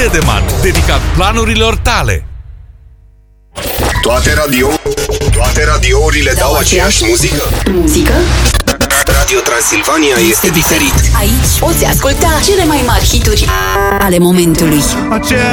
Dedeman, dedicat planurilor tale. Toate radiourile dau aceeași muzică? Radio Transilvania este diferit. Aici poți asculta cele mai mari hituri ale momentului.